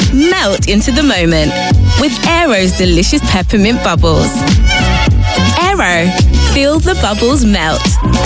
Melt into the moment with Aero's delicious peppermint bubbles. Aero, feel the bubbles melt.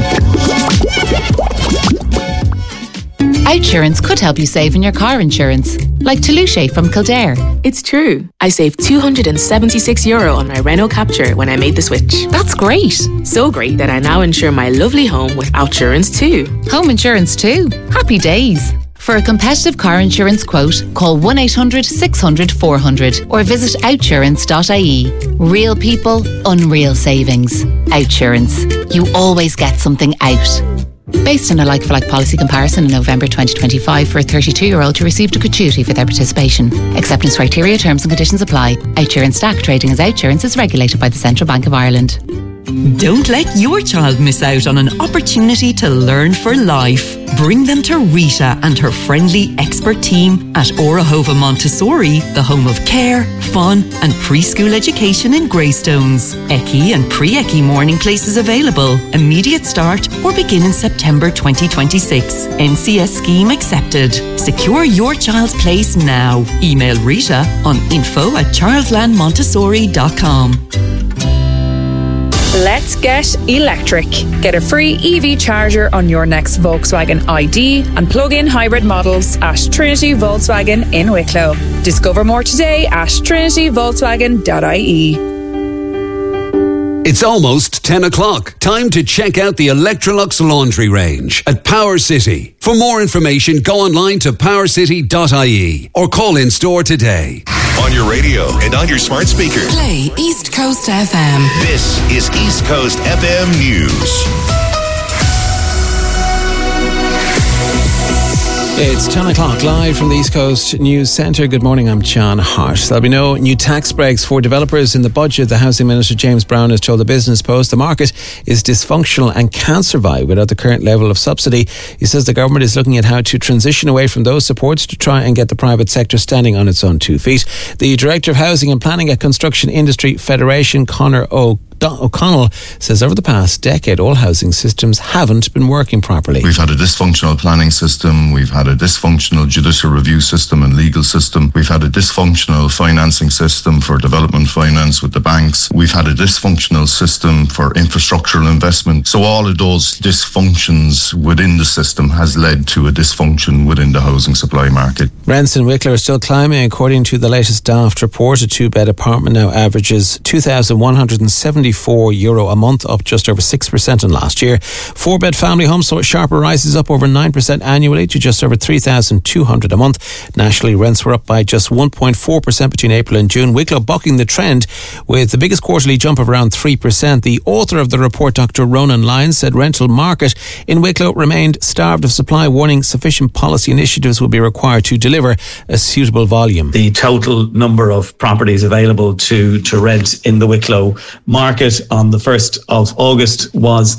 Outsurance could help you save in your car insurance, like Toulouse from Kildare. It's true. I saved €276 on my Renault Capture when I made the switch. That's great. So great that I now insure my lovely home with Outsurance too. Home insurance too. Happy days. For a competitive car insurance quote, call 1-800-600-400 or visit outsurance.ie. Real people, unreal savings. Outsurance. You always get something out. Based on a like-for-like policy comparison in November 2025 for a 32-year-old who received a gratuity for their participation. Acceptance criteria, terms and conditions apply. Outsurance Stack trading as Outsurance is regulated by the Central Bank of Ireland. Don't let your child miss out on an opportunity to learn for life. Bring them to Rita and her friendly expert team at Orahova Montessori, the home of care, fun and preschool education in Greystones. ECI and pre-ECI morning places available. Immediate start or begin in September 2026. NCS scheme accepted. Secure your child's place now. Email Rita on info@charleslandmontessori.com. Let's get electric. Get a free EV charger on your next Volkswagen ID and plug-in hybrid models at Trinity Volkswagen in Wicklow. Discover more today at trinityvolkswagen.ie. It's almost 10 o'clock. Time to check out the Electrolux laundry range at Power City. For more information, go online to powercity.ie or call in store today. On your radio and on your smart speaker. Play East Coast FM. This is East Coast FM News. It's 10 o'clock live from the East Coast News Centre. Good morning, I'm John Hart. There'll be no new tax breaks for developers in the budget. The Housing Minister James Brown has told the Business Post the market is dysfunctional and can't survive without the current level of subsidy. He says the government is looking at how to transition away from those supports to try and get the private sector standing on its own 2 feet. The Director of Housing and Planning at Construction Industry Federation, Conor O'Connell, says over the past decade all housing systems haven't been working properly. We've had a dysfunctional planning system, we've had a dysfunctional judicial review system and legal system, we've had a dysfunctional financing system for development finance with the banks, we've had a dysfunctional system for infrastructural investment. So all of those dysfunctions within the system has led to a dysfunction within the housing supply market. Rents in Wicklow are still climbing. According to the latest Daft report, a 2-bed apartment now averages €2,174 a month, up just over 6% on last year. 4-bed family homes saw sharper rises, up over 9% annually to just over €3,200 a month. Nationally, rents were up by just 1.4% between April and June. Wicklow bucking the trend with the biggest quarterly jump of around 3%. The author of the report, Dr. Ronan Lyons, said rental market in Wicklow remained starved of supply, warning sufficient policy initiatives will be required to deliver a suitable volume. The total number of properties available to rent in the Wicklow market on the 1st of August was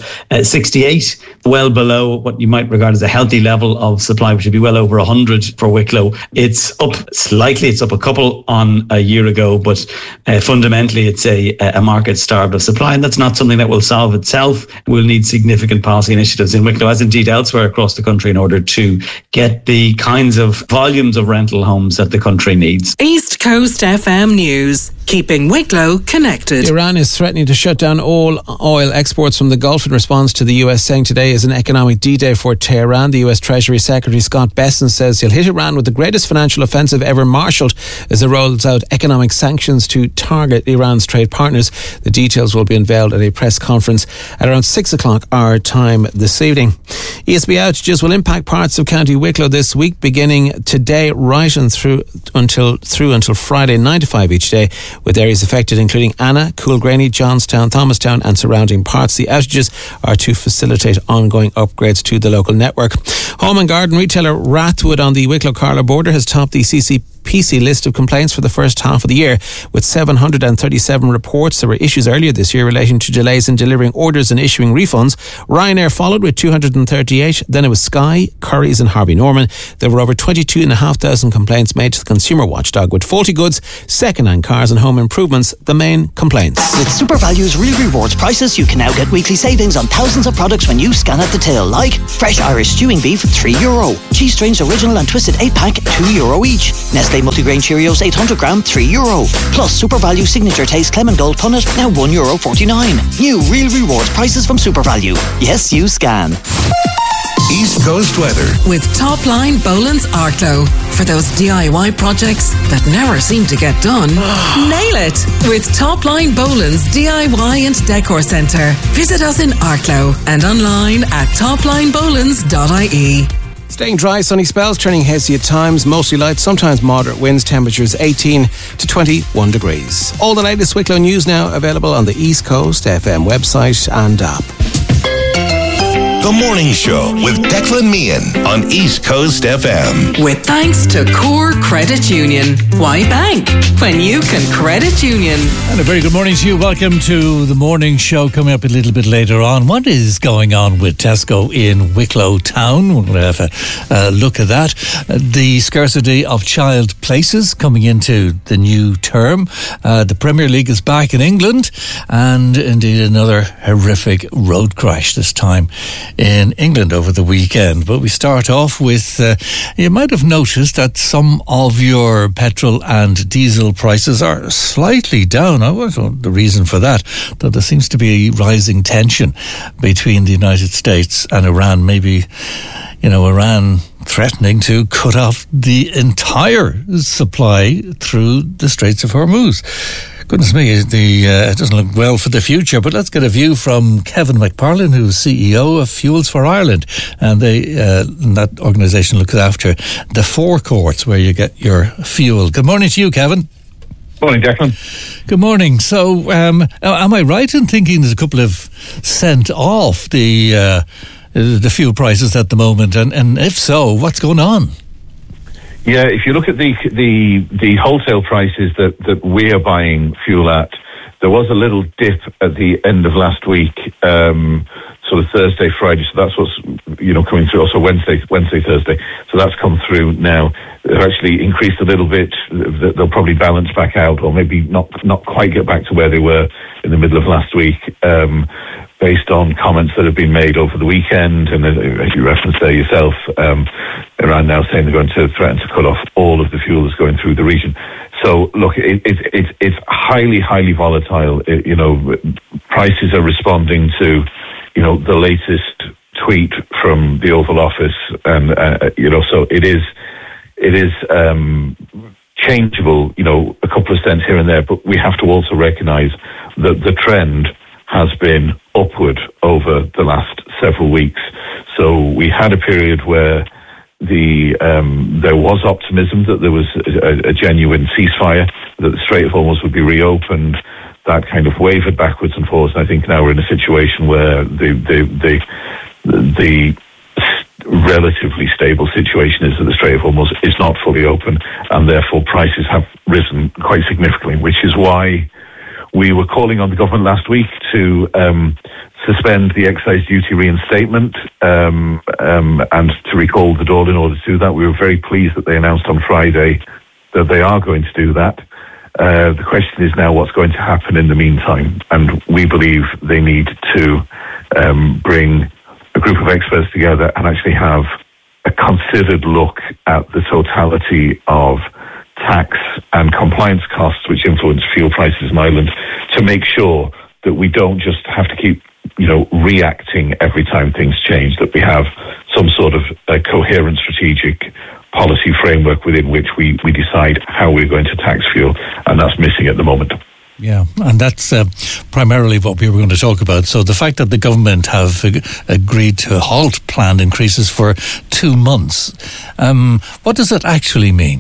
68, well below what you might regard as a healthy level of supply, which would be well over 100 for Wicklow. It's up slightly, it's up a couple on a year ago, but fundamentally it's a market starved of supply, and that's not something that will solve itself. We'll need significant policy initiatives in Wicklow, as indeed elsewhere across the country, in order to get the kinds of volumes of rental homes that the country needs. East Coast FM News, keeping Wicklow connected. Iran is threatening to shut down all oil exports from the Gulf in response to the US saying today is an economic D-Day for Tehran. The US Treasury Secretary Scott Bessent says he'll hit Iran with the greatest financial offensive ever marshalled as it rolls out economic sanctions to target Iran's trade partners. The details will be unveiled at a press conference at around 6 o'clock our time this evening. ESB outages will impact parts of County Wicklow this week, beginning today right and through until Friday, 9 to 5 each day, with areas affected including Anna, Coolgraney, Johnstown, Thomastown and surrounding parts. The outages are to facilitate ongoing upgrades to the local network. Home and garden retailer Rathwood on the Wicklow-Carlow border has topped the CCPC list of complaints for the first half of the year with 737 reports. There were issues earlier this year relating to delays in delivering orders and issuing refunds. Ryanair followed with 238. Then it was Sky, Currys and Harvey Norman. There were over 22,500 complaints made to the consumer watchdog, with faulty goods, second-hand cars and home improvements the main complaints. With Super Value's Real Rewards prices, you can now get weekly savings on thousands of products when you scan at the till, like fresh Irish stewing beef €3, cheese strings original and twisted 8-pack €2 each, Nestle multigrain Cheerios 800 gram, €3. Plus Super Value Signature Taste Clement Gold Punnet, now €1.49. New Real Rewards prices from Super Value. Yes, you scan. East Coast weather. With Top Line Boland's Arklow. For those DIY projects that never seem to get done, nail it with Top Line Boland's DIY and Decor Centre. Visit us in Arklow and online at toplinebolans.ie. Staying dry, sunny spells, turning hazy at times, mostly light, sometimes moderate winds, temperatures 18 to 21 degrees. All the latest Wicklow news now available on the East Coast FM website and app. The Morning Show with Declan Meehan on East Coast FM. With thanks to Core Credit Union. Why bank when you can credit union? And a very good morning to you. Welcome to the Morning Show. Coming up a little bit later on, what is going on with Tesco in Wicklow Town? We're going to have a look at that. The scarcity of child places coming into the new term. The Premier League is back in England, and indeed another horrific road crash, this time in England over the weekend. But we start off with, you might have noticed that some of your petrol and diesel prices are slightly down. I don't know the reason for that, though there seems to be rising tension between the United States and Iran. Maybe, Iran threatening to cut off the entire supply through the Straits of Hormuz. Goodness me, it doesn't look well for the future. But let's get a view from Kevin McParlin, who's CEO of Fuels for Ireland. And that organisation looks after the forecourts where you get your fuel. Good morning to you, Kevin. Morning, Declan. Good morning. So, am I right in thinking there's a couple of cent off the fuel prices at the moment? And if so, what's going on? Yeah, if you look at the wholesale prices that we're buying fuel at, there was a little dip at the end of last week, sort of Thursday, Friday. So that's what's coming through. Also Wednesday, Thursday. So that's come through now. They've actually increased a little bit. They'll probably balance back out, or maybe not quite get back to where they were in the middle of last week. Based on comments that have been made over the weekend, and as you referenced there yourself, Iran now saying they're going to threaten to cut off all of the fuel that's going through the region. So look, it's highly, highly volatile. Prices are responding to, the latest tweet from the Oval Office, and so it is changeable, a couple of cents here and there, but we have to also recognise that the trend has been upward over the last several weeks. So we had a period where there was optimism that there was a genuine ceasefire, that the Strait of Hormuz would be reopened. That kind of wavered backwards and forwards. And I think now we're in a situation where the relatively stable situation is that the Strait of Hormuz is not fully open, and therefore prices have risen quite significantly, which is why we were calling on the government last week to suspend the excise duty reinstatement and to recall the Dáil in order to do that. We were very pleased that they announced on Friday that they are going to do that. The question is now what's going to happen in the meantime, and we believe they need to bring a group of experts together and actually have a considered look at the totality of tax and compliance costs which influence fuel prices in Ireland, to make sure that we don't just have to keep reacting every time things change, that we have some sort of a coherent strategic policy framework within which we decide how we're going to tax fuel, and that's missing at the moment. Yeah, and that's primarily what we were going to talk about. So the fact that the government have agreed to halt planned increases for 2 months, what does that actually mean?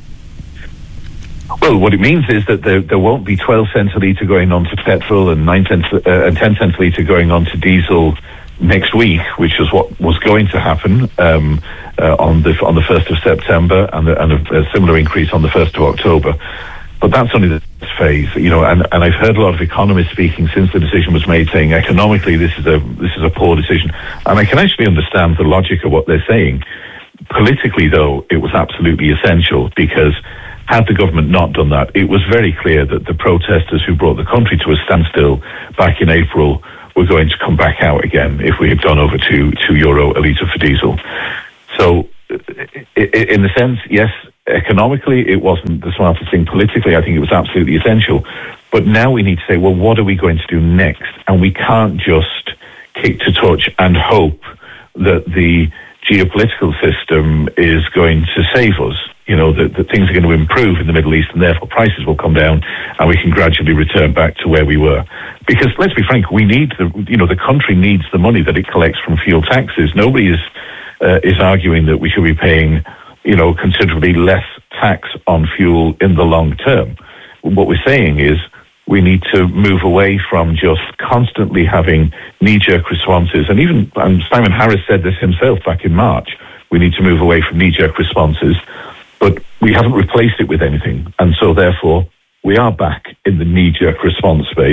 Well, what it means is that there won't be 12 cents a litre going on to petrol and 10 cents a litre going on to diesel next week, which is what was going to happen on the 1st of September, and a similar increase on the 1st of October. But that's only the phase, and I've heard a lot of economists speaking since the decision was made, saying economically this is a poor decision, and I can actually understand the logic of what they're saying. Politically, though, it was absolutely essential, because had the government not done that, it was very clear that the protesters who brought the country to a standstill back in April were going to come back out again if we had gone over to €2 a litre for diesel. So in the sense, yes, economically, it wasn't the smartest thing. Politically, I think it was absolutely essential. But now we need to say, well, what are we going to do next? And we can't just kick to touch and hope that the geopolitical system is going to save us. You know, that things are going to improve in the Middle East and therefore prices will come down and we can gradually return back to where we were. Because let's be frank, we need the country needs the money that it collects from fuel taxes. Nobody is arguing that we should be paying, considerably less tax on fuel in the long term. What we're saying is we need to move away from just constantly having knee-jerk responses. And Simon Harris said this himself back in March. We need to move away from knee-jerk responses. But we haven't replaced it with anything. And so, therefore, we are back in the knee-jerk response space.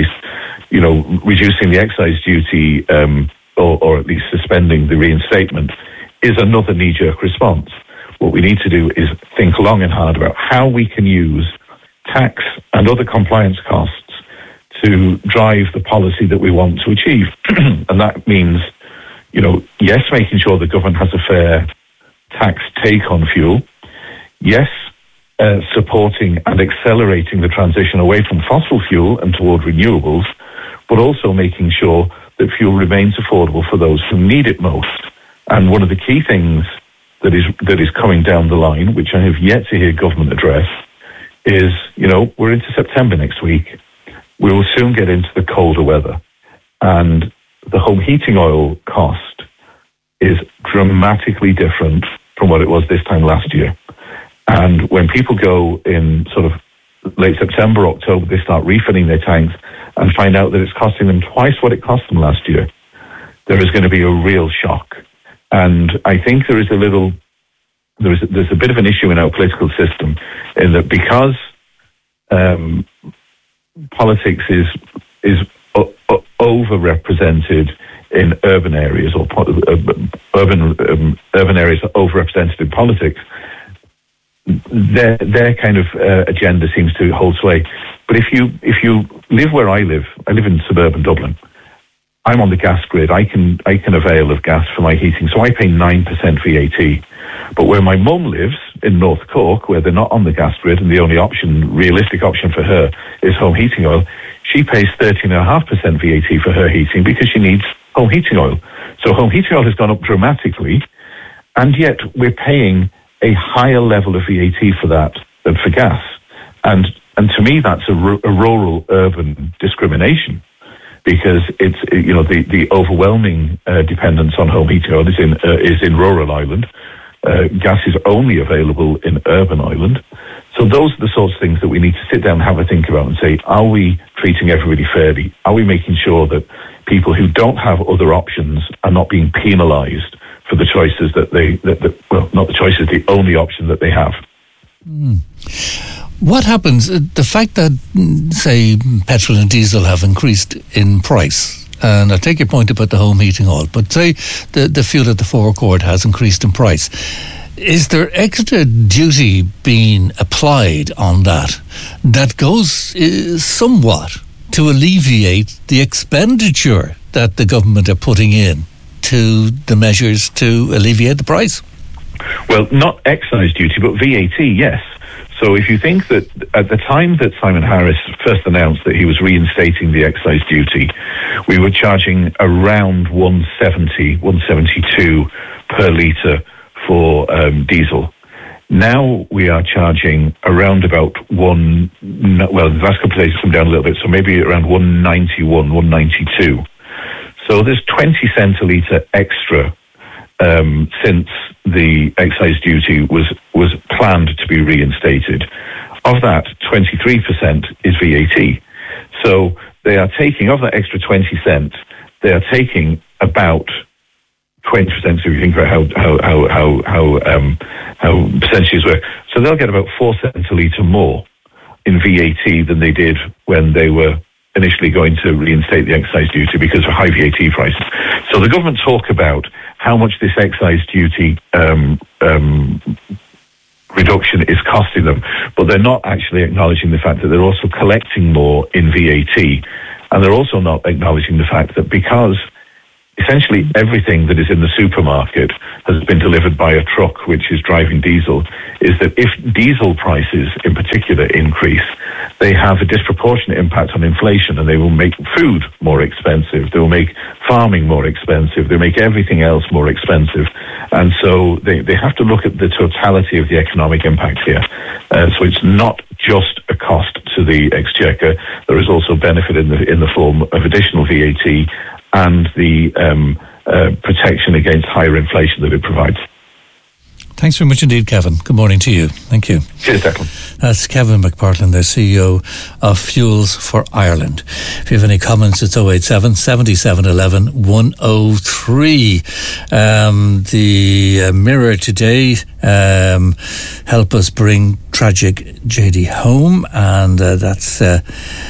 Reducing the excise duty or at least suspending the reinstatement is another knee-jerk response. What we need to do is think long and hard about how we can use tax and other compliance costs to drive the policy that we want to achieve. And that means, yes, making sure the government has a fair tax take on fuel. Yes, supporting and accelerating the transition away from fossil fuel and toward renewables, but also making sure that fuel remains affordable for those who need it most. And one of the key things that is coming down the line, which I have yet to hear government address, is, we're into September next week. We will soon get into the colder weather. And the home heating oil cost is dramatically different from what it was this time last year. And when people go in sort of late September, October, they start refilling their tanks and find out that it's costing them twice what it cost them last year. There is going to be a real shock. And I think there's a bit of an issue in our political system in that because politics is overrepresented in urban areas, or urban areas are overrepresented in politics, their kind of agenda seems to hold sway. But if you live where I live in suburban Dublin. I'm on the gas grid. I can avail of gas for my heating, so I pay 9% VAT. But where my mum lives in North Cork, where they're not on the gas grid, and the only realistic option for her is home heating oil, she pays 13.5% VAT for her heating because she needs home heating oil. So home heating oil has gone up dramatically, and yet we're paying a higher level of VAT for that than for gas. And to me, that's a rural-urban discrimination, because it's the overwhelming dependence on home heating oil is in rural Ireland. Gas is only available in urban Ireland. So those are the sorts of things that we need to sit down and have a think about and say, are we treating everybody fairly? Are we making sure that people who don't have other options are not being penalised for the choices not the choices, the only option that they have? What happens, the fact that, say, petrol and diesel have increased in price, and I take your point about the home heating oil, but say the fuel at the forecourt has increased in price, is there extra duty being applied on that goes somewhat to alleviate the expenditure that the government are putting in to the measures to alleviate the price? Well, not excise duty, but VAT, yes. So if you think that at the time that Simon Harris first announced that he was reinstating the excise duty, we were charging around 172 per litre for diesel. Now we are charging around about the last couple of days it's come down a little bit, so maybe around 191, 192. So there's 20 cents a litre extra since the excise duty was planned to be reinstated. Of that, 23% is VAT. So they are taking, of that extra 20 cents, they are taking about 20%, so you think about how percentages work. So they'll get about 4 cents a litre more in VAT than they did when they were initially going to reinstate the excise duty because of high VAT prices. So the government talk about how much this excise duty reduction is costing them, but they're not actually acknowledging the fact that they're also collecting more in VAT, and they're also not acknowledging the fact that because essentially everything that is in the supermarket has been delivered by a truck which is driving diesel, is that if diesel prices in particular increase, they have a disproportionate impact on inflation, and they will make food more expensive, they will make farming more expensive, they'll make everything else more expensive. And so they have to look at the totality of the economic impact here. So it's not just a cost to the Exchequer. There is also benefit in the form of additional VAT and the protection against higher inflation that it provides. Thanks very much indeed, Kevin. Good morning to you. Thank you. Cheers, Declan. That's Kevin McPartland, the CEO of Fuels for Ireland. If you have any comments, it's 087 77 11 103. The Mirror today help us bring tragic JD home, and that's a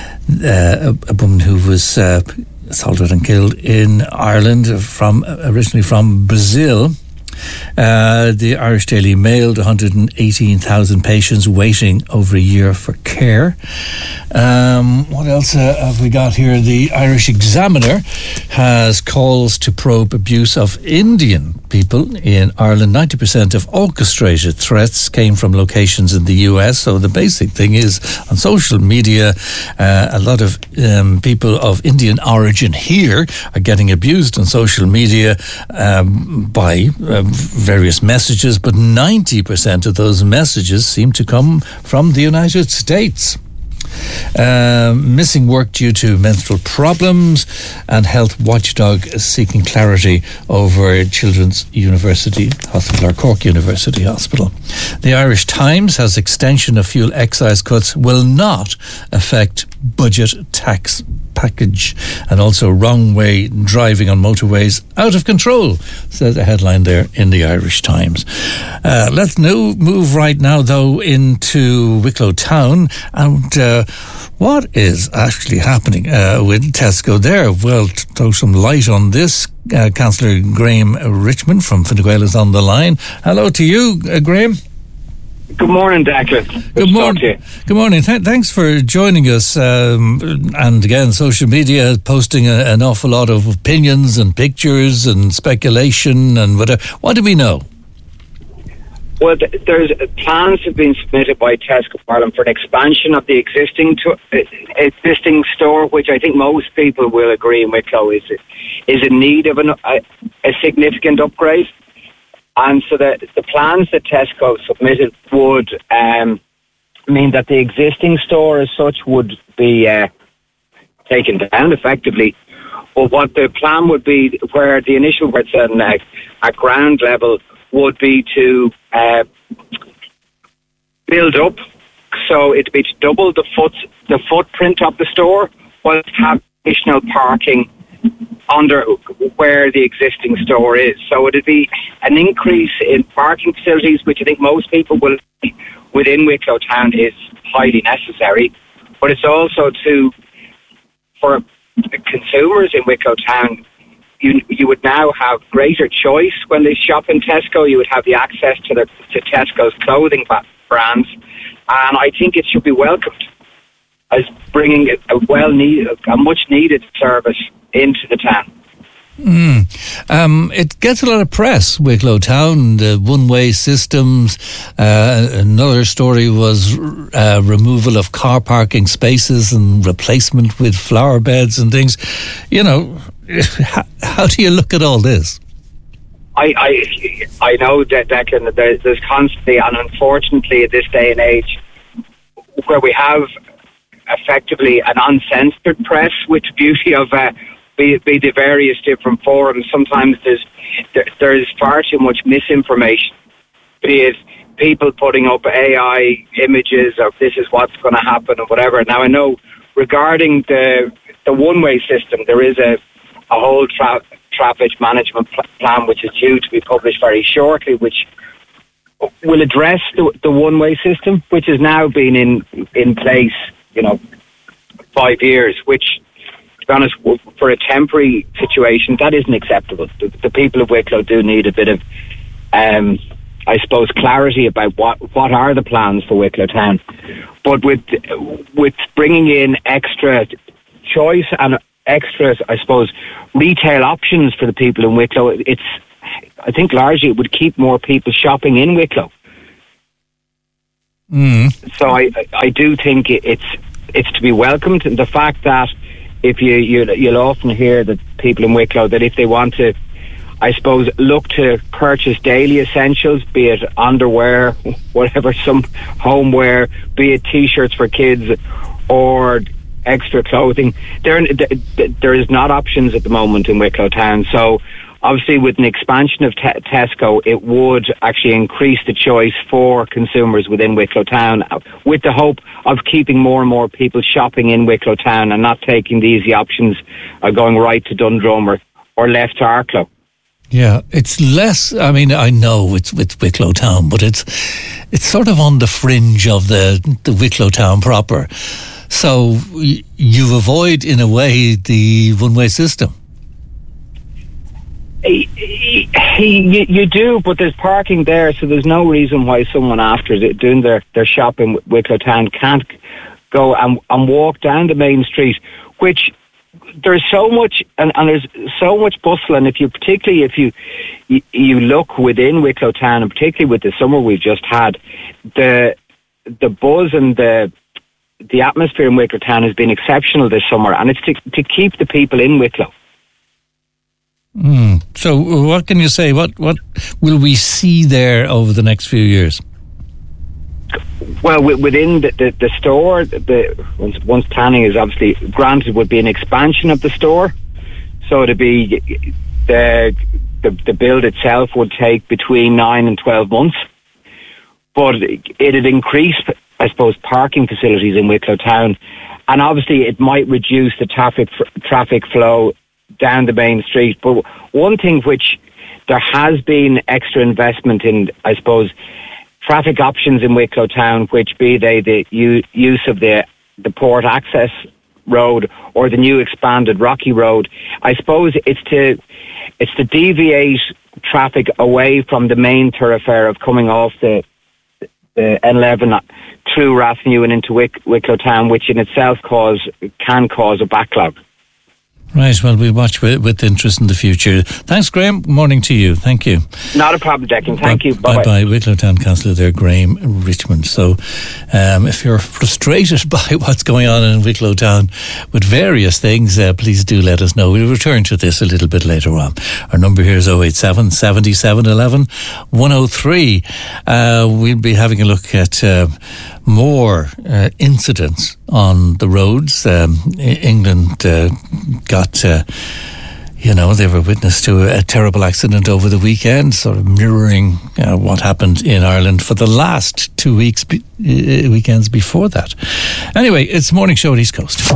woman who was assaulted and killed in Ireland, originally from Brazil. The Irish Daily Mail, 118,000 patients waiting over a year for care. What else have we got here? The Irish Examiner has calls to probe abuse of Indian people in Ireland. 90% of orchestrated threats came from locations in the US. So the basic thing is, on social media, a lot of people of Indian origin here are getting abused on social media by various messages, but 90% of those messages seem to come from the United States. Missing work due to menstrual problems, and health watchdog seeking clarity over Children's University Hospital, or Cork University Hospital. The Irish Times has extension of fuel excise cuts will not affect budget tax package, and also wrong way driving on motorways out of control, says a headline there in the Irish Times. Let's now move right now though into Wicklow Town, and what is actually happening with Tesco there? Well, to throw some light on this, Councillor Graham Richmond from Fine Gael is on the line. Hello to you, Graham. Good morning, Declan. Good morning. Good morning. Thanks for joining us. And again, social media is posting an awful lot of opinions and pictures and speculation and whatever. What do we know? Well, there's plans have been submitted by Tesco Ireland for an expansion of the existing store, which I think most people will agree in Wicklow is in need of a significant upgrade. And so the plans that Tesco submitted would mean that the existing store as such would be taken down effectively. But what the plan would be, where the initial where it's at ground level, would be to build up. So it'd be to double the footprint of the store, while have additional parking under where the existing store is. So it'd be an increase in parking facilities, which I think most people will see within Wicklow Town is highly necessary. But it's also for consumers in Wicklow Town, you would now have greater choice when they shop in Tesco. You would have the access to Tesco's clothing brands, and I think it should be welcomed as bringing a much needed service into the town. It gets a lot of press, Wicklow Town, the one-way systems. Another story was removal of car parking spaces and replacement with flower beds and things. You know, how do you look at all this? I know that Declan, there's constantly, and unfortunately at this day and age, where we have effectively an uncensored press, with the beauty of be the various different forums. Sometimes there's far too much misinformation, be it people putting up AI images of this is what's going to happen or whatever. Now, I know regarding the one-way system, there is a whole traffic management plan which is due to be published very shortly, which will address the one-way system, which has now been in place, 5 years, which, to be honest, for a temporary situation, that isn't acceptable. The people of Wicklow do need a bit of, I suppose, clarity about what are the plans for Wicklow Town. But with bringing in extra choice and extra, I suppose, retail options for the people in Wicklow, I think largely it would keep more people shopping in Wicklow. So I do think it's to be welcomed. And the fact that if you'll often hear that people in Wicklow, that if they want to, I suppose, look to purchase daily essentials, be it underwear, whatever, some homeware, be it T-shirts for kids or extra clothing, there is not options at the moment in Wicklow town. So obviously with an expansion of Tesco, it would actually increase the choice for consumers within Wicklow town, with the hope of keeping more and more people shopping in Wicklow town and not taking the easy options going right to Dundrum or left to Arklow. Yeah, it's less. I mean, I know it's with Wicklow town, but it's sort of on the fringe of the Wicklow town proper. So you avoid, in a way, the one-way system. You do, but there's parking there, so there's no reason why someone after doing their shopping in Wicklow town can't go and walk down the main street, which there's so much and there's so much bustle. And particularly if you look within Wicklow town, and particularly with the summer we've just had, the buzz and the atmosphere in Wicklow town has been exceptional this summer, and it's to keep the people in Wicklow. So what can you say? What will we see there over the next few years? Well, within the store, once planning is obviously granted, would be an expansion of the store. So it'd be the build itself would take between 9 and 12 months, but it'd increase, I suppose, parking facilities in Wicklow town, and obviously it might reduce the traffic flow down the main street. But one thing which there has been extra investment in, I suppose, traffic options in Wicklow town, which be they the use of the port access road or the new expanded Rocky Road. I suppose it's to deviate traffic away from the main thoroughfare of coming off the N11 through Rathnew and into Wicklow town, which in itself can cause a backlog. Right, well, we'll watch with interest in the future. Thanks, Graham. Good morning to you. Thank you. Not a problem, Declan. Thank you. Bye-bye. Bye-bye. Wicklow Town Councillor there, Graham Richmond. So if you're frustrated by what's going on in Wicklow Town with various things, please do let us know. We'll return to this a little bit later on. Our number here is 087 77 11 103. We'll be having a look at more incidents on the roads. England got, they were witness to a terrible accident over the weekend, sort of mirroring what happened in Ireland for the last 2 weekends before that. Anyway, it's Morning Show at East Coast.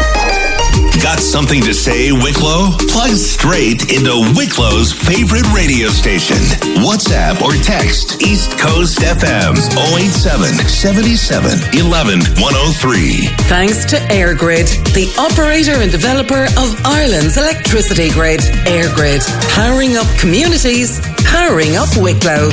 Got something to say, Wicklow? Plug straight into Wicklow's favorite radio station. WhatsApp or text East Coast FM 087 77 11 103. Thanks to EirGrid, the operator and developer of Ireland's electricity grid. EirGrid, powering up communities, powering up Wicklow.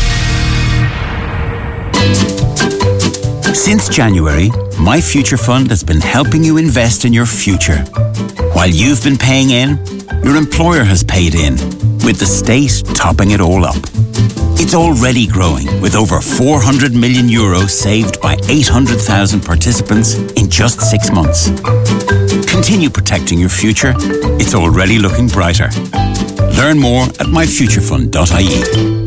Since January, My Future Fund has been helping you invest in your future. While you've been paying in, your employer has paid in, with the state topping it all up. It's already growing, with over €400 million saved by 800,000 participants in just 6 months. Continue protecting your future. It's already looking brighter. Learn more at myfuturefund.ie.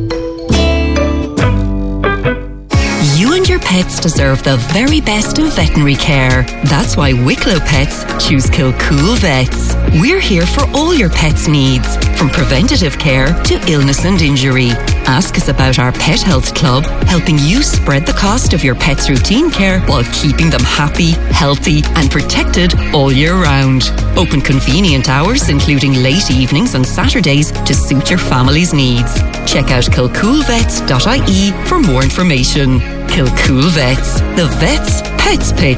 You and your pets deserve the very best of veterinary care. That's why Wicklow Pets choose Kilcool Vets. We're here for all your pets' needs, from preventative care to illness and injury. Ask us about our Pet Health Club, helping you spread the cost of your pet's routine care while keeping them happy, healthy and protected all year round. Open convenient hours, including late evenings and Saturdays, to suit your family's needs. Check out kilcoolvets.ie for more information. Kilcool Vets. The vets pets pick.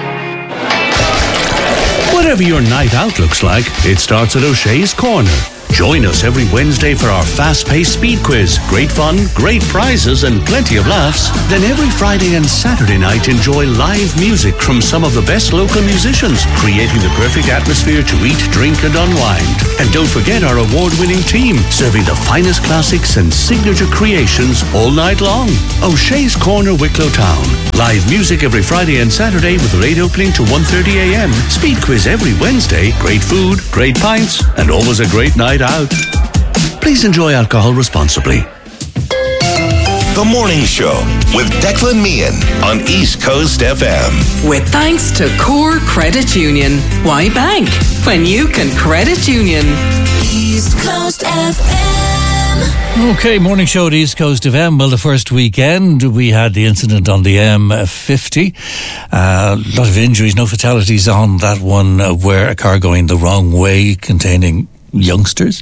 Whatever your night out looks like, it starts at O'Shea's Corner. Join us every Wednesday for our fast-paced speed quiz. Great fun, great prizes, and plenty of laughs. Then every Friday and Saturday night, enjoy live music from some of the best local musicians, creating the perfect atmosphere to eat, drink, and unwind. And don't forget our award-winning team, serving the finest classics and signature creations all night long. O'Shea's Corner, Wicklow Town. Live music every Friday and Saturday with the rate opening to 1:30 a.m. Speed quiz every Wednesday. Great food, great pints, and always a great night out. Please enjoy alcohol responsibly. The Morning Show with Declan Meehan on East Coast FM. With thanks to Core Credit Union. Why bank when you can credit union? East Coast FM. Okay, morning show at East Coast FM. Well, the first weekend we had the incident on the M50. A lot of injuries, no fatalities on that one, where a car going the wrong way containing youngsters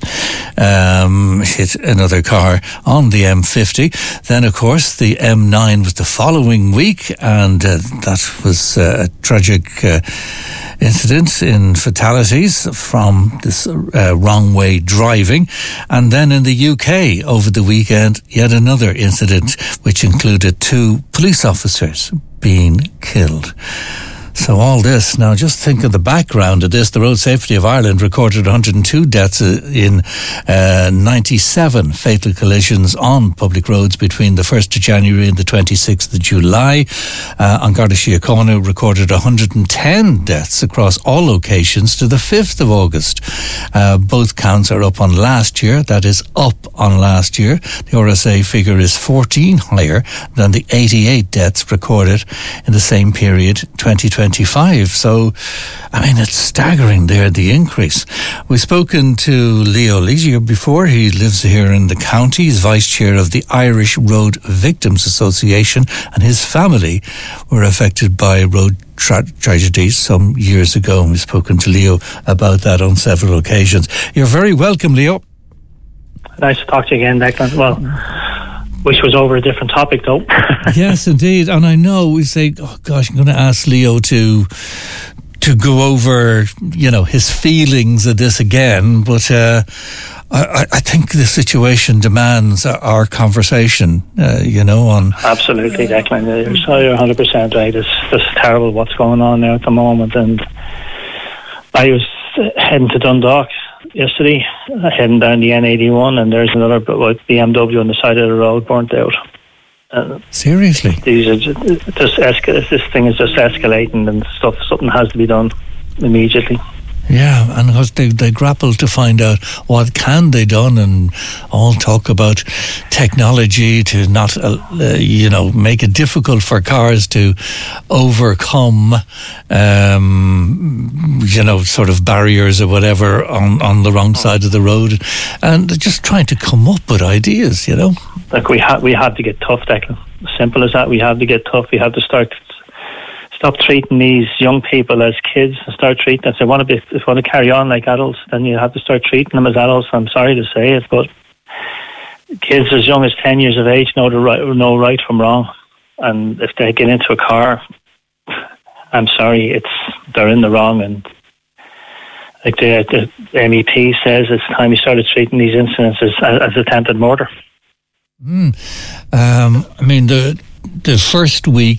hit another car on the M50. Then, of course, the M9 was the following week, and that was a tragic incident in fatalities from this wrong way driving. And then in the UK over the weekend, yet another incident which included 2 police officers being killed. So all this, now just think of the background of this. The Road Safety of Ireland recorded 102 deaths in 97 fatal collisions on public roads between the 1st of January and the 26th of July. An Garda Síochána recorded 110 deaths across all locations to the 5th of August. Both counts are up on last year. That is up on last year. The RSA figure is 14 higher than the 88 deaths recorded in the same period, 2025. So, I mean, it's staggering there, the increase. We've spoken to Leo Ligier before. He lives here in the county. He's vice chair of the Irish Road Victims Association, and his family were affected by road tragedies some years ago. And we've spoken to Leo about that on several occasions. You're very welcome, Leo. Nice to talk to you again, Declan. Well, wish was over a different topic, though. Yes, indeed. And I know we say, oh gosh, I'm going to ask Leo to go over, you know, his feelings of this again, but I think the situation demands our conversation, on... Absolutely, Declan. You're 100% right. It's just terrible what's going on now at the moment. And I was heading to Dundalk yesterday, heading down the N81, and there's another BMW on the side of the road burnt out. Seriously? These are this thing is just escalating, and something has to be done immediately. Yeah, and because they grapple to find out what can they done, and all talk about technology to not, make it difficult for cars to overcome, sort of barriers or whatever on the wrong side of the road, and just trying to come up with ideas, Like we had to get tough, Declan. As simple as that. We had to get tough. We had to stop treating these young people as kids and start treating them. If they want to carry on like adults, then you have to start treating them as adults. I'm sorry to say it, but kids as young as 10 years of age know right from wrong. And if they get into a car, I'm sorry, they're in the wrong. And like the MEP says, it's time we started treating these incidents as attempted murder. The first week,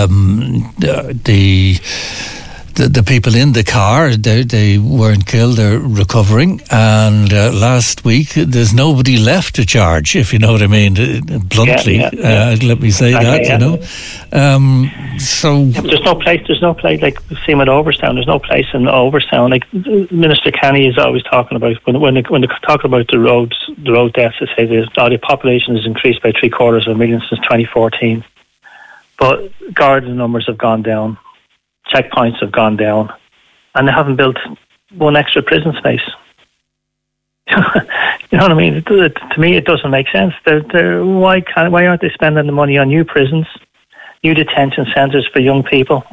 the people in the car, they weren't killed, they're recovering. And last week, there's nobody left to charge, if you know what I mean, bluntly. Yeah. Let me say that, So there's no place like same with Overstown. There's no place in Overstown. Like Minister Kenny is always talking about when they talk about the road deaths. They say the population has increased by 750,000 since 2014, but guard numbers have gone down, checkpoints have gone down, and they haven't built one extra prison space. You know what I mean? To me, it doesn't make sense. Why aren't they spending the money on new prisons, new detention centres for young people?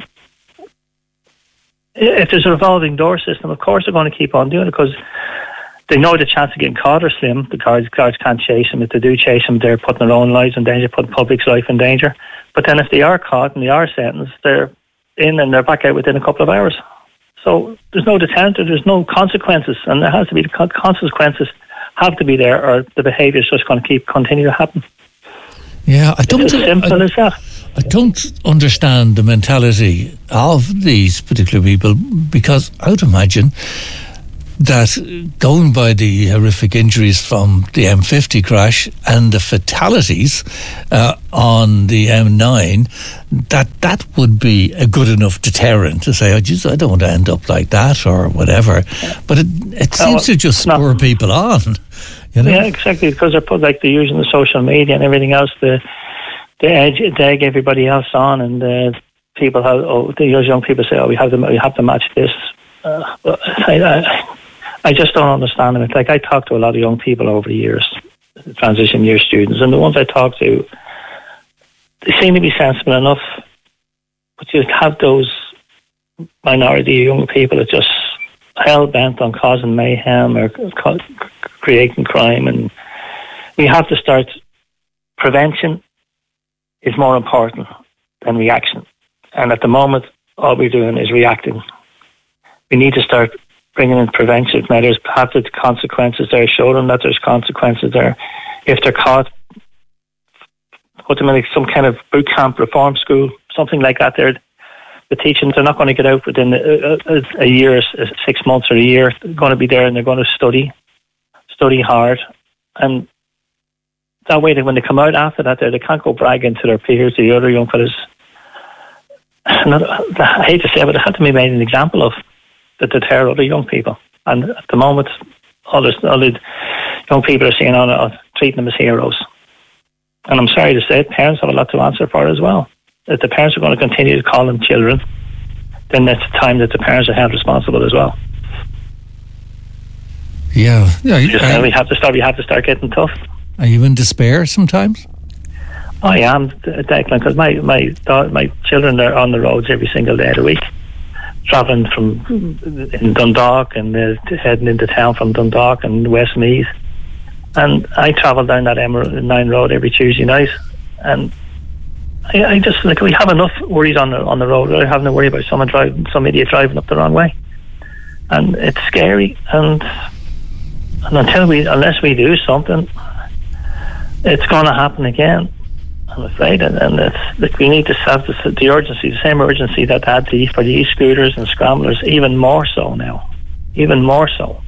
If there's a revolving door system, of course they're going to keep on doing it, because they know the chance of getting caught are slim. The guards can't chase them. If they do chase them, they're putting their own lives in danger, putting the public's life in danger. But then if they are caught and they are sentenced, they're in and they're back out within a couple of hours. So there's no deterrent, there's no consequences, and there has to be consequences have to be there, or the behaviour is just going to continue to happen. Yeah, It's as simple as that. I don't understand the mentality of these particular people, because I would imagine that going by the horrific injuries from the M50 crash and the fatalities on the M9, that would be a good enough deterrent to say, oh, geez, I don't want to end up like that or whatever. But it seems to just spur people on. You know? Yeah, exactly, because they're using the social media and everything else to egg everybody else on, and people those young people say, oh, we have to match this. I just don't understand it. Like, I talk to a lot of young people over the years, transition year students, and the ones I talk to, they seem to be sensible enough, but you have those minority young people that just hell bent on causing mayhem or creating crime, and we have to start. Prevention is more important than reaction, and at the moment all we're doing is reacting. We need to start bringing in preventive measures, have the consequences there, show them that there's consequences there. If they're caught, put them in some kind of boot camp, reform school, something like that. They're teaching, they're not going to get out within a year, 6 months or a year. They're going to be there and they're going to study hard, and that way, when they come out after that, they can't go bragging to their peers, the other young fellas. I hate to say it, but it had to be made an example of that deter other young people. And at the moment, all the young people are seeing on treating them as heroes. And I'm sorry to say it, parents have a lot to answer for as well. If the parents are going to continue to call them children, then it's time that the parents are held responsible as well. Yeah. We have to start getting tough. Are you in despair sometimes? I am, Declan, because my children are on the roads every single day of the week, travelling from in Dundalk and heading into town from Dundalk and Westmeath. And I travel down that M9 road every Tuesday night, and I just we have enough worries on the road. We're having to worry about some idiot driving up the wrong way, and it's scary. And unless we do something, it's going to happen again, I'm afraid. And it's we need to have the urgency, the same urgency that had for the e-scooters and scramblers, even more so now, even more so.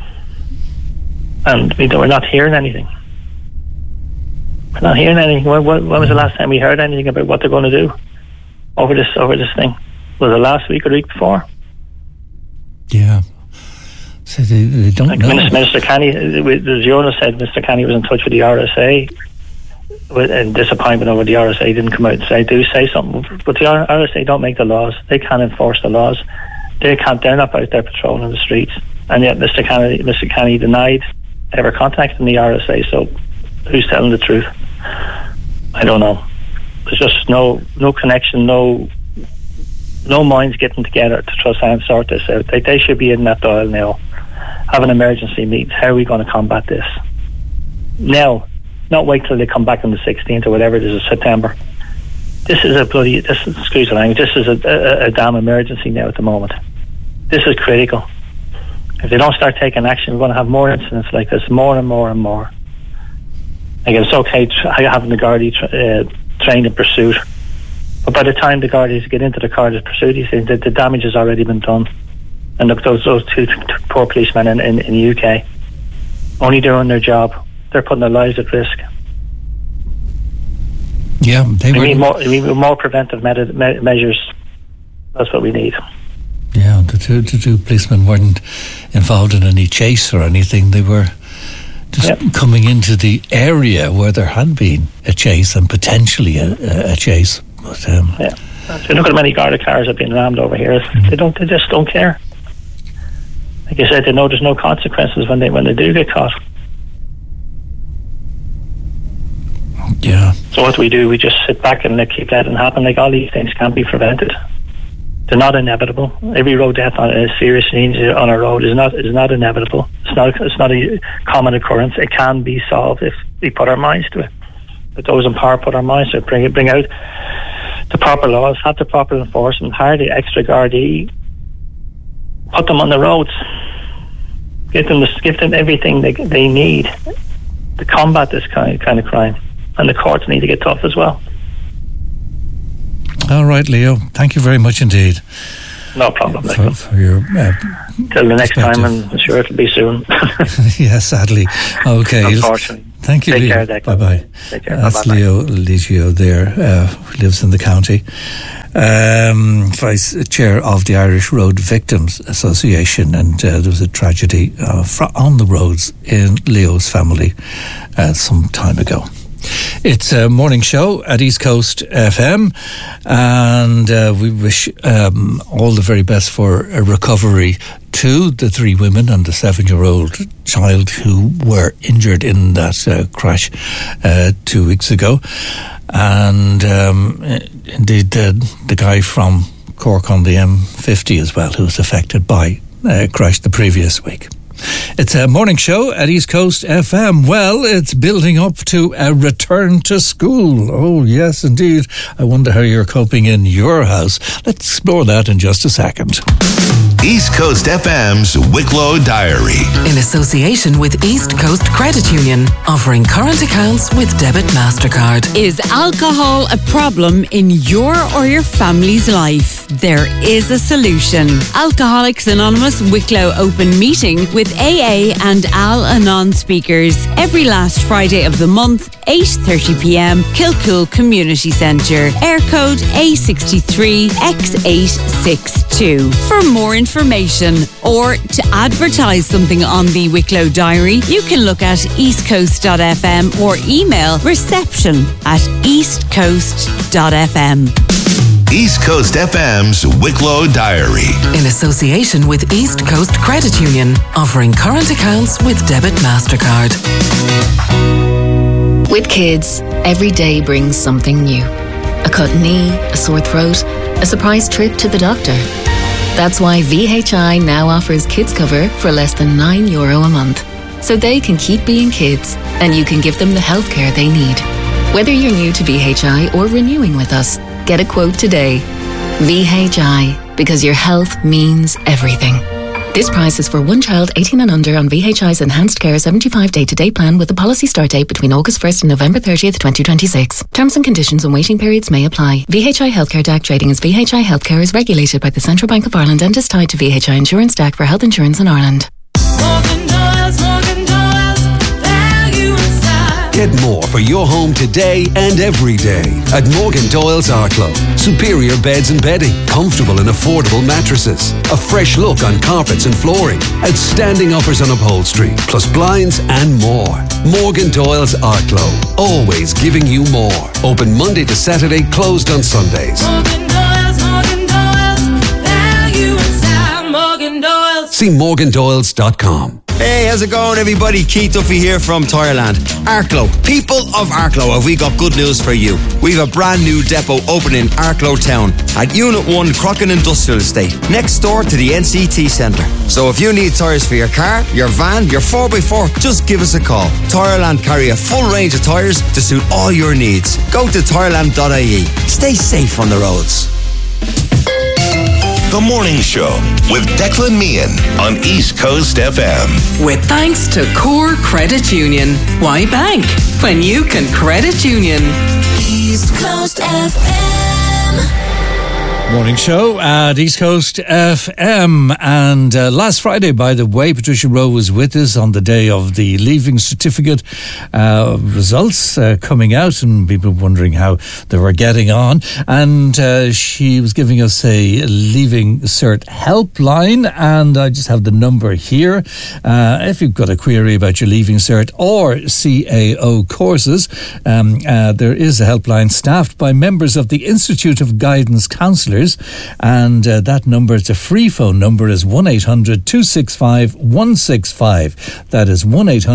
And we're not hearing anything. We're not hearing anything. When was the last time we heard anything about what they're going to do over this thing? Was it last week or the week before? Yeah. So they don't know. Minister Kenny, the journalist said Mr. Kenny was in touch with the RSA and disappointment over the RSA didn't come out and say something. But the RSA don't make the laws. They can't enforce the laws. They're not out there patrolling the streets. And yet Mr. Kenny denied ever contacting the RSA. So who's telling the truth? I don't know. There's just no connection, no minds getting together to try and sort this out. They should be in that dial now, having emergency meetings. How are we going to combat this now? Not wait till they come back on the 16th or whatever it is of September. This is excuse the language, this is a damn emergency now at the moment. This is critical. If they don't start taking action, we're going to have more incidents like this, more and more and more. Again, it's okay having the Gardaí trained in pursuit, but by the time the Gardaís get into the car to pursue these things, the damage has already been done. And look, those two poor policemen in the UK, only doing their job, they're putting their lives at risk. Yeah, we need more preventive measures. That's what we need. Yeah, the two policemen weren't involved in any chase or anything. They were just coming into the area where there had been a chase and potentially a chase. But, So look at how many Garda cars have been rammed over here. They just don't care. Like I said, they know there's no consequences when they do get caught. Yeah. So what do? We just sit back and keep letting it happen. Like, all these things can't be prevented. They're not inevitable. Every road death on a serious injury on a road is not inevitable. It's not a common occurrence. It can be solved if we put our minds to it. But those in power put our minds to it. Bring out the proper laws, have the proper enforcement, hire the extra Gardaí, put them on the roads. Give them everything they need to combat this kind of crime, and the courts need to get tough as well. All right, Leo. Thank you very much indeed. No problem. For your till the next time, and I'm sure it'll be soon. Yeah, sadly. Okay. Unfortunately. Thank you, Take Leo. care, Bye-bye. Take care. That's Bye-bye. Leo Liggio there, who lives in the county. Vice Chair of the Irish Road Victims Association, and there was a tragedy on the roads in Leo's family some time ago. It's a morning show at East Coast FM, and we wish all the very best for a recovery to the 3 women and the 7-year-old child who were injured in that crash 2 weeks ago. And indeed the guy from Cork on the M50 as well, who was affected by a crash the previous week. It's a morning show at East Coast FM. Well, it's building up to a return to school. Oh, yes, indeed. I wonder how you're coping in your house. Let's explore that in just a second. East Coast FM's Wicklow Diary. In association with East Coast Credit Union, offering current accounts with debit MasterCard. Is alcohol a problem in your or your family's life? There is a solution. Alcoholics Anonymous Wicklow Open Meeting with AA and Al-Anon speakers every last Friday of the month, 8:30pm, Kilcool Community Centre. Air code A63X862. For more information or to advertise something on the Wicklow Diary, you can look at eastcoast.fm or email reception@eastcoast.fm. East Coast FM's Wicklow Diary. In association with East Coast Credit Union, offering current accounts with debit MasterCard. With kids, every day brings something new. A cut knee, a sore throat, a surprise trip to the doctor. That's why VHI now offers kids cover for less than €9 a month. So they can keep being kids and you can give them the healthcare they need. Whether you're new to VHI or renewing with us, get a quote today. VHI, because your health means everything. This price is for one child 18 and under on VHI's Enhanced Care 75 day-to-day plan with a policy start date between August 1st and November 30th, 2026. Terms and conditions and waiting periods may apply. VHI Healthcare DAC trading as VHI Healthcare is regulated by the Central Bank of Ireland and is tied to VHI Insurance DAC for health insurance in Ireland. Get more for your home today and every day at Morgan Doyle's Arklow. Superior beds and bedding, comfortable and affordable mattresses, a fresh look on carpets and flooring, outstanding offers on upholstery, plus blinds and more. Morgan Doyle's Arklow, always giving you more. Open Monday to Saturday, closed on Sundays. Morgan Doyle's, value inside Morgan Doyle's. See morgandoyles.com. Hey, how's it going, everybody? Keith Duffy here from Tireland. Arklow. People of Arklow, have we got good news for you. We've a brand new depot opening in Arklow Town at Unit 1 Crocken Industrial Estate, next door to the NCT Centre. So if you need tyres for your car, your van, your 4x4, just give us a call. Tireland carry a full range of tyres to suit all your needs. Go to tireland.ie. Stay safe on the roads. The Morning Show with Declan Meehan on East Coast FM. With thanks to Core Credit Union. Why bank when you can credit union? East Coast FM. Morning show at East Coast FM. And last Friday, by the way, Patricia Rowe was with us on the day of the Leaving Certificate results coming out, and people wondering how they were getting on. And she was giving us a Leaving Cert helpline, and I just have the number here. If you've got a query about your Leaving Cert or CAO courses, there is a helpline staffed by members of the Institute of Guidance Counsellors, and that number, it's a free phone number, is 1-800-265-165. That is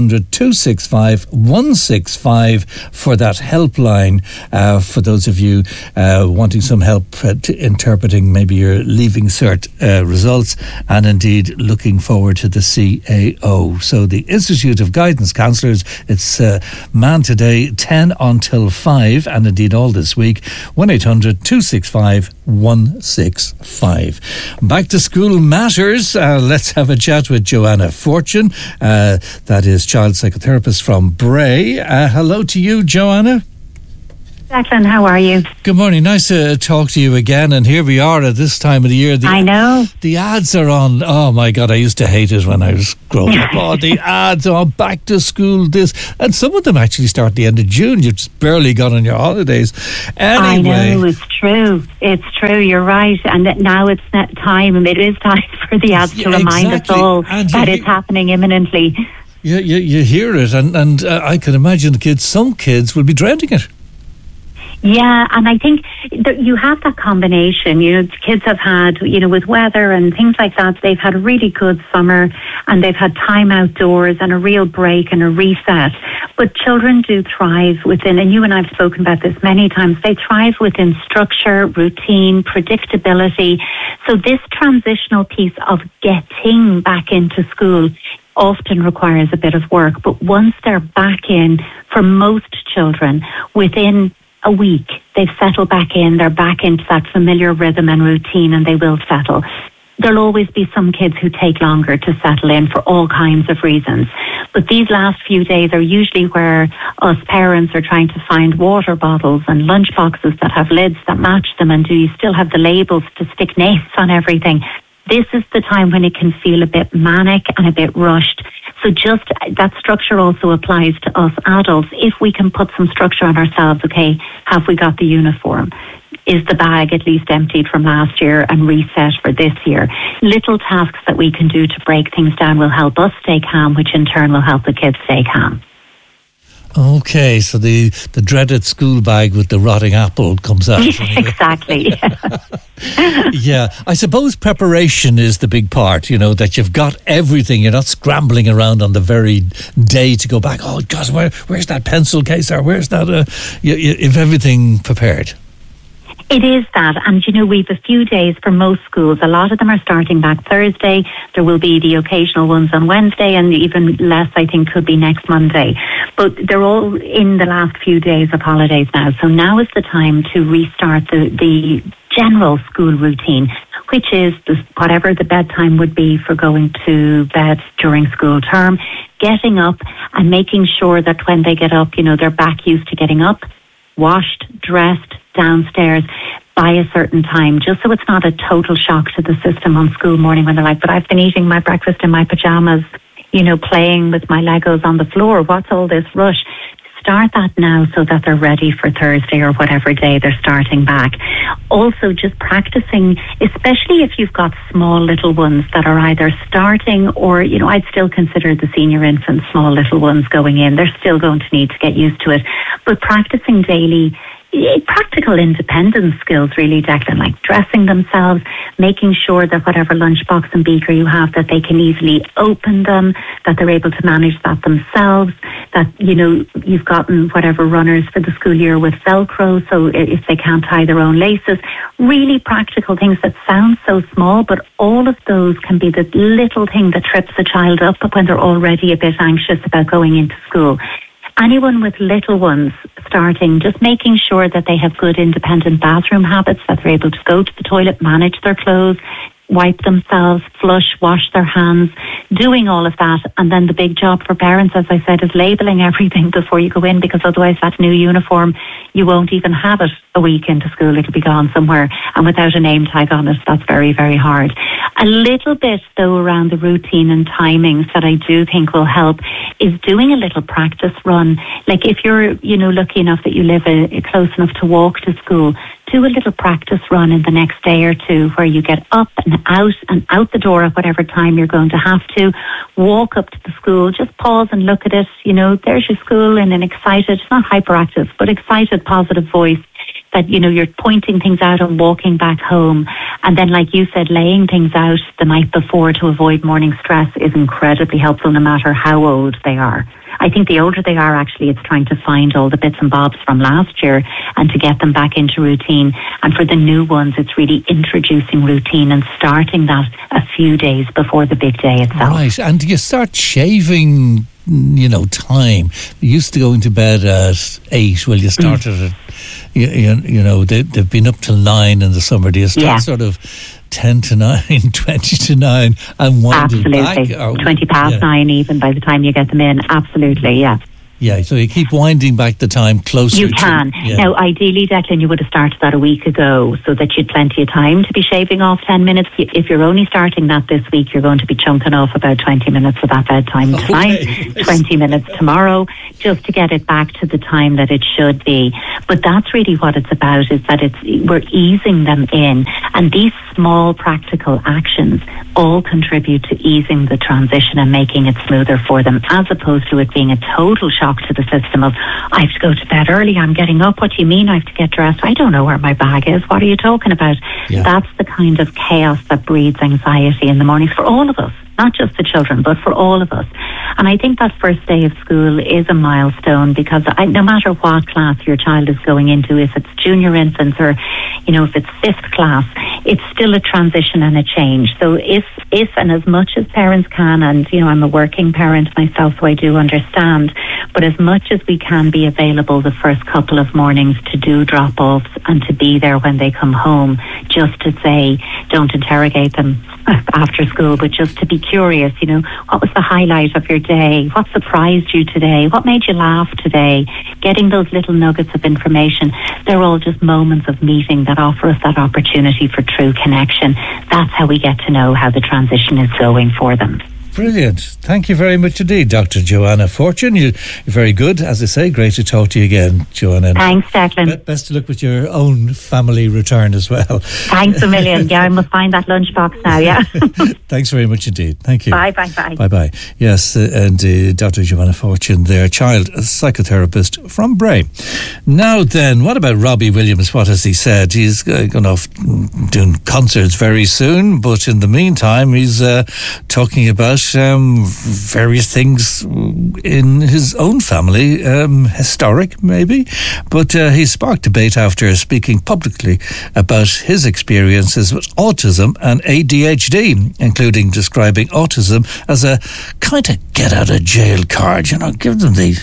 1-800-265-165 for that helpline, for those of you wanting some help interpreting maybe your Leaving Cert results, and indeed looking forward to the CAO. So the Institute of Guidance Counsellors, it's man today 10 until 5, and indeed all this week, 1-800-265-165. 165. Back to school matters. Let's have a chat with Joanna Fortune. That is child psychotherapist from Bray. Hello to you, Joanna. Declan, how are you? Good morning. Nice to talk to you again. And here we are at this time of the year. I know. The ads are on. Oh, my God. I used to hate it when I was growing up. Oh, the ads on back to school, this. And some of them actually start at the end of June. You've just barely gone on your holidays. Anyway. I know. It's true. It's true. You're right. And now it's not time. It is time for the ads to remind us all that it's happening imminently. You hear it. And I can imagine some kids will be dreading it. Yeah, and I think that you have that combination. Kids have had, with weather and things like that, they've had a really good summer and they've had time outdoors and a real break and a reset. But children do thrive within, and you and I have spoken about this many times, they thrive within structure, routine, predictability. So this transitional piece of getting back into school often requires a bit of work. But once they're back in, for most children, within a week, they've settled back in, they're back into that familiar rhythm and routine, and they will settle. There'll always be some kids who take longer to settle in for all kinds of reasons. But these last few days are usually where us parents are trying to find water bottles and lunch boxes that have lids that match them, and do you still have the labels to stick names on everything? This is the time when it can feel a bit manic and a bit rushed. So just that structure also applies to us adults. If we can put some structure on ourselves, okay, have we got the uniform? Is the bag at least emptied from last year and reset for this year? Little tasks that we can do to break things down will help us stay calm, which in turn will help the kids stay calm. Okay, so the dreaded school bag with the rotting apple comes out. Exactly. Yeah, I suppose preparation is the big part, that you've got everything. You're not scrambling around on the very day to go back. Oh, God, where's that pencil case, or where's that? If everything prepared. It is that, and we've a few days for most schools. A lot of them are starting back Thursday. There will be the occasional ones on Wednesday, and even less, I think, could be next Monday. But they're all in the last few days of holidays now. So now is the time to restart the general school routine, which is whatever the bedtime would be for going to bed during school term, getting up and making sure that when they get up, they're back used to getting up, washed, dressed, downstairs by a certain time, just so it's not a total shock to the system on school morning when they're like, but I've been eating my breakfast in my pajamas, playing with my Legos on the floor. What's all this rush? Start that now so that they're ready for Thursday or whatever day they're starting back. Also, just practicing, especially if you've got small little ones that are either starting or, I'd still consider the senior infants small little ones going in. They're still going to need to get used to it. But practicing daily practical independence skills, really, Declan, like dressing themselves, making sure that whatever lunchbox and beaker you have, that they can easily open them, that they're able to manage that themselves, that, you've gotten whatever runners for the school year with Velcro, so if they can't tie their own laces. Really practical things that sound so small, but all of those can be the little thing that trips a child up when they're already a bit anxious about going into school. Anyone with little ones starting, just making sure that they have good independent bathroom habits, that they're able to go to the toilet, manage their clothes, wipe themselves, flush, wash their hands, doing all of that. And then the big job for parents, as I said, is labelling everything before you go in, because otherwise that new uniform, you won't even have it a week into school. It'll be gone somewhere. And without a name tag on it, that's very, very hard. A little bit, though, around the routine and timings that I do think will help is doing a little practice run. Like if you're, lucky enough that you live close enough to walk to school, do a little practice run in the next day or two where you get up and out the door at whatever time you're going to have to, walk up to the school, just pause and look at it. There's your school in an excited, not hyperactive, but excited, positive voice that, you're pointing things out and walking back home. And then, like you said, laying things out the night before to avoid morning stress is incredibly helpful no matter how old they are. I think the older they are, actually, it's trying to find all the bits and bobs from last year and to get them back into routine. And for the new ones, it's really introducing routine and starting that a few days before the big day itself. Right, and you start shaving, time. You used to going to bed at 8. Well, you started at you know, they've been up till 9 in the summer. Do you start sort of 10 to 9, 20 to 9 and winding back? Absolutely. 20 past 9 even by the time you get them in. Absolutely, yeah. Yeah, so you keep winding back the time closer. You can. Now, ideally, Declan, you would have started that a week ago so that you'd plenty of time to be shaving off 10 minutes. If you're only starting that this week, you're going to be chunking off about 20 minutes of that bedtime tonight, 20 minutes tomorrow, just to get it back to the time that it should be. But that's really what it's about, is that we're easing them in. And these small practical actions all contribute to easing the transition and making it smoother for them, as opposed to it being a total shock to the system of, I have to go to bed early, I'm getting up, what do you mean I have to get dressed? I don't know where my bag is, what are you talking about? Yeah. That's the kind of chaos that breeds anxiety in the mornings for all of us, not just the children, but for all of us. And I think that first day of school is a milestone, because no matter what class your child is going into, if it's junior infants or, you know, if it's 5th class, it's still a transition and a change. So if and as much as parents can, and, you know, I'm a working parent myself, so I do understand, but as much as we can be available the first couple of mornings to do drop-offs and to be there when they come home, just to say, don't interrogate them after school, but just to be curious, you know, what was the highlight of your day? What surprised you today? What made you laugh today? Getting those little nuggets of information, they're all just moments of meeting that offer us that opportunity for true connection. That's how we get to know how the transition is going for them. Brilliant. Thank you very much indeed, Dr. Joanna Fortune. You're very good, as I say. Great to talk to you again, Joanna. Thanks, Declan. Best of luck with your own family return as well. Thanks a million. Yeah, I must find that lunchbox now, yeah. Thanks very much indeed. Thank you. Bye. Bye. Yes, and Dr. Joanna Fortune, their child psychotherapist from Bray. Now then, what about Robbie Williams? What has he said? He's going off doing concerts very soon, but in the meantime, he's talking about various things in his own family, historic maybe, but he sparked debate after speaking publicly about his experiences with autism and ADHD, including describing autism as a kind of get out of jail card. You know, give them the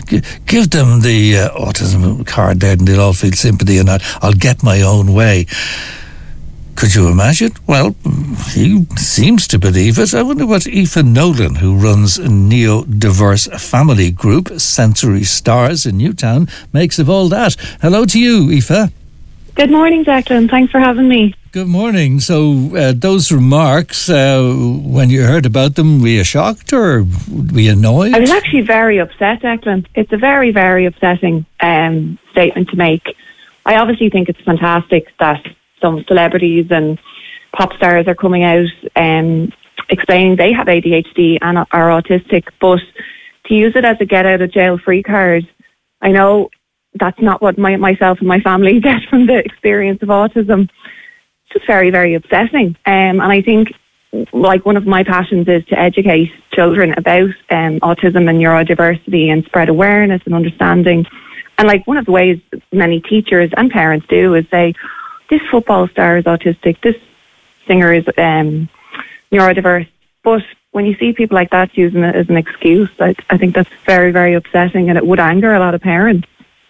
autism card there, and they'll all feel sympathy, and I'll get my own way. Could you imagine? Well, he seems to believe it. I wonder what Aoife Nolan, who runs a neurodiverse family group, Sensory Stars in Newtown, makes of all that. Hello to you, Aoife. Good morning, Declan. Thanks for having me. Good morning. So those remarks, when you heard about them, were you shocked or were you annoyed? I was actually very upset, Declan. It's a very, very upsetting statement to make. I obviously think it's fantastic that some celebrities and pop stars are coming out explaining they have ADHD and are autistic, but to use it as a get out of jail free card, I know that's not what myself and my family get from the experience of autism. It's just very, very upsetting. And I think, like, one of my passions is to educate children about autism and neurodiversity and spread awareness and understanding. And, like, one of the ways many teachers and parents do is say, this football star is autistic, this singer is neurodiverse. But when you see people like that using it as an excuse, I think that's very, very upsetting, and it would anger a lot of parents.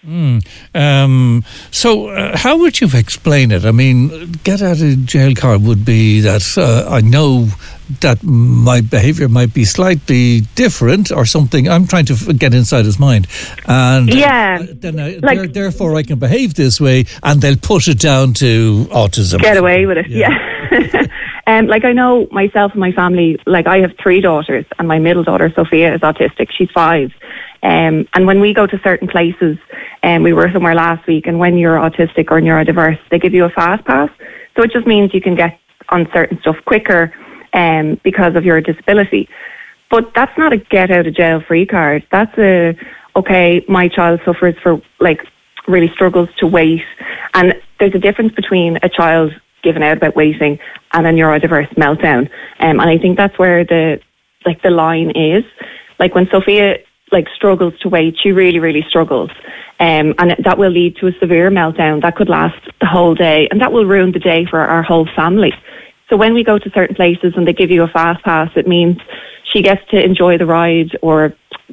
So how would you explain it? I mean, get out of jail card would be that I know that my behaviour might be slightly different or something. I'm trying to get inside his mind, and therefore I can behave this way, and they'll put it down to autism. Get away with it, yeah. Like, I know myself and my family, like, I have 3 daughters, and my middle daughter, Sophia, is autistic. She's 5. And when we go to certain places, we were somewhere last week, and when you're autistic or neurodiverse, they give you a fast pass. So it just means you can get on certain stuff quicker because of your disability. But that's not a get out of jail free card. That's okay, my child suffers for, like, really struggles to wait. And there's a difference between a child giving out about waiting and a neurodiverse meltdown. And I think that's where the line is. Like, when Sophia struggles to wait, she really, really struggles. And that will lead to a severe meltdown that could last the whole day, and that will ruin the day for our whole family. So when we go to certain places and they give you a fast pass, it means she gets to enjoy the ride or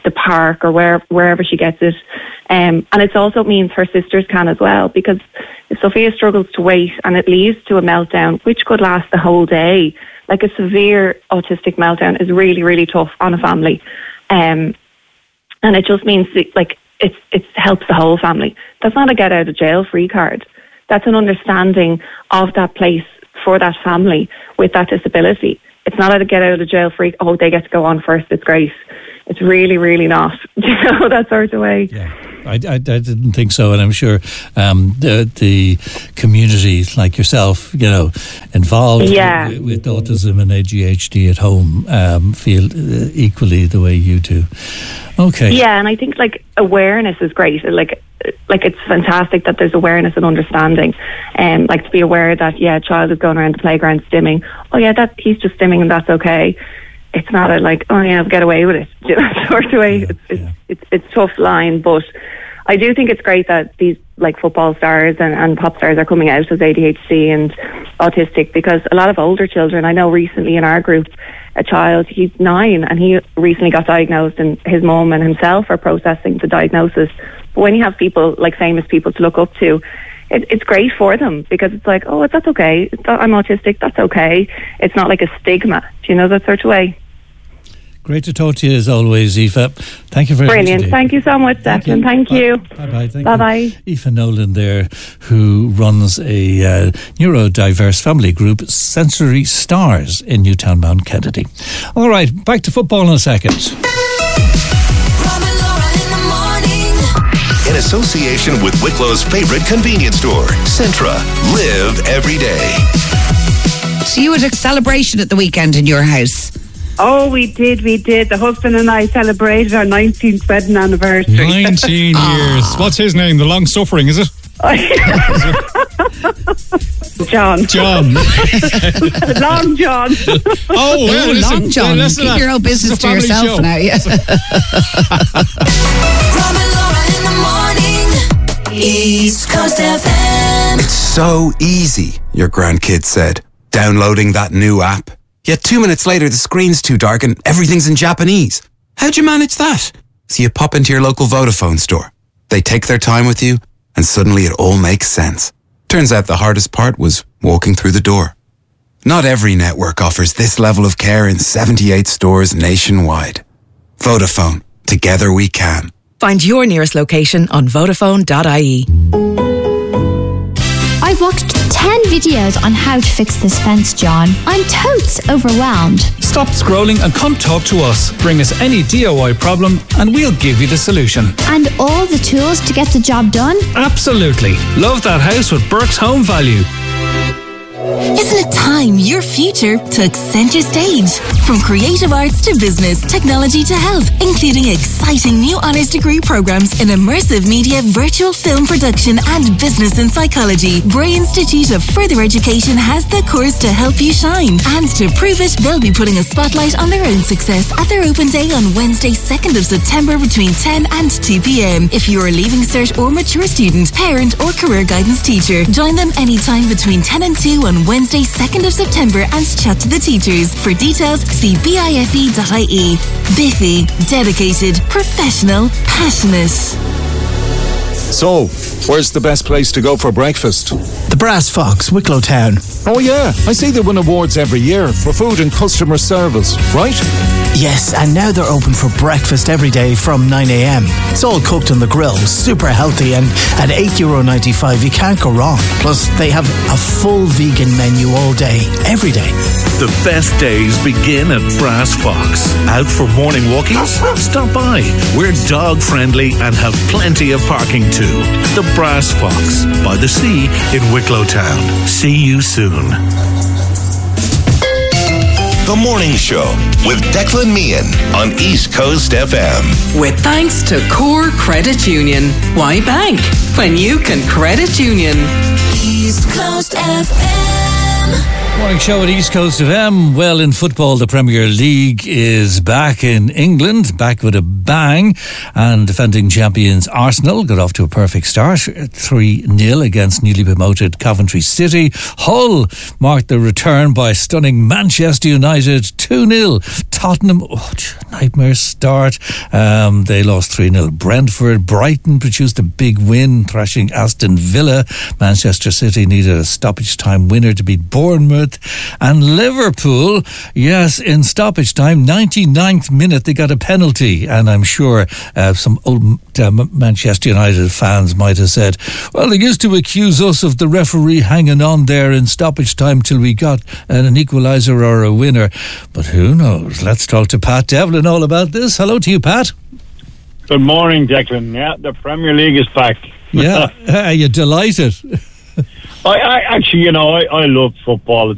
the park or wherever she gets it. And it also means her sisters can as well, because if Sophia struggles to wait and it leads to a meltdown, which could last the whole day, like a severe autistic meltdown is really, really tough on a family. And it just means it helps the whole family. That's not a get out of jail free card. That's an understanding of that place for that family with that disability. It's not a get out of jail free, oh, they get to go on first, it's great. It's really, really not, that sort of way. Yeah. I didn't think so, and I'm sure the community like yourself, involved with autism and ADHD at home feel equally the way you do. Okay. Yeah, and I think awareness is great. Like it's fantastic that there's awareness and understanding, and to be aware that a child is going around the playground stimming. Oh yeah, that he's just stimming and that's okay. It's not I'll get away with it, sort of way. It's a tough line, but I do think it's great that these football stars and pop stars are coming out as ADHD and autistic, because a lot of older children, I know recently in our group, a child, he's 9 and he recently got diagnosed, and his mum and himself are processing the diagnosis. But when you have people famous people to look up to, it's great for them, because it's that's okay. I'm autistic, that's okay. It's not like a stigma, that sort of way. Great to talk to you as always, Aoife. Thank you very much. Brilliant. Thank you so much, Declan. Thank you. Bye-bye. Bye-bye. Aoife Nolan there, who runs a neurodiverse family group, Sensory Stars, in Newtown Mount Kennedy. All right, back to football in a second. In association with Wicklow's favorite convenience store, Centra. Live every day. So you had a celebration at the weekend in your house? Oh, we did. The husband and I celebrated our 19th wedding anniversary. 19 years. What's his name? The long suffering, is it? John. Long John. Oh, well, Long John. Keep your own business to yourself show. Now. Yeah. Rob and Laura in the morning. East Coast FM. It's so easy, your grandkid said, downloading that new app. Yet 2 minutes later, the screen's too dark and everything's in Japanese. How'd you manage that? So you pop into your local Vodafone store. They take their time with you, and suddenly it all makes sense. Turns out the hardest part was walking through the door. Not every network offers this level of care in 78 stores nationwide. Vodafone. Together we can. Find your nearest location on Vodafone.ie. I've watched 10 videos on how to fix this fence, John. I'm totes overwhelmed. Stop scrolling and come talk to us. Bring us any DIY problem and we'll give you the solution. And all the tools to get the job done? Absolutely. Love that house with Burke's Home Value. Isn't it time your future took centre stage? From creative arts to business, technology to health, including exciting new honours degree programmes in immersive media, virtual film production and business and psychology, Bray Institute of Further Education has the course to help you shine. And to prove it, they'll be putting a spotlight on their own success at their open day on Wednesday 2nd of September between 10 and 2 p.m. If you're a Leaving Cert or mature student, parent or career guidance teacher, join them anytime between 10 and 2 on Wednesday 2nd of September and chat to the teachers. For details, see bife.ie. Biffy, dedicated, professional, passionate. So, where's the best place to go for breakfast? The Brass Fox, Wicklow Town. Oh yeah, I see they win awards every year for food and customer service, right? Yes, and now they're open for breakfast every day from 9 a.m. It's all cooked on the grill, super healthy, and at €8.95 you can't go wrong. Plus, they have a full vegan menu all day, every day. The best days begin at Brass Fox. Out for morning walkies? Stop by. We're dog friendly and have plenty of parking too. The Brass Fox, by the sea in Wicklow Town. See you soon. The Morning Show with Declan Meehan on East Coast FM. With thanks to Core Credit Union. Why bank when you can credit union? East Coast FM. Morning, Morning show at East Coast FM. Well, in football, the Premier League is back in England, back with a bang, and defending champions Arsenal got off to a perfect start, 3-0 against newly promoted Coventry City. Hull marked the return by stunning Manchester United 2-0. Tottenham, nightmare start. They lost 3-0. Brentford. Brighton produced a big win, thrashing Aston Villa. Manchester City needed a stoppage time winner to beat Bournemouth. And Liverpool, yes, in stoppage time, 99th minute, they got a penalty. And I'm sure some old Manchester United fans might have said, well, they used to accuse us of the referee hanging on there in stoppage time till we got an equaliser or a winner. But who knows? Let's talk to Pat Devlin all about this. Hello to you, Pat. Good morning, Declan. Yeah, the Premier League is back. Yeah, are you delighted? I actually, I love football.